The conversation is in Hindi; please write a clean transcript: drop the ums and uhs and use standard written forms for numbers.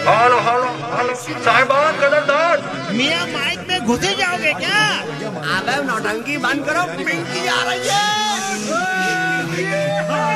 हेलो हेलो हेलो साहिबान कदरदान। मियाँ माइक में घुसे जाओगे क्या? अबे नौटंकी बंद करो, पिंकी आ रही है।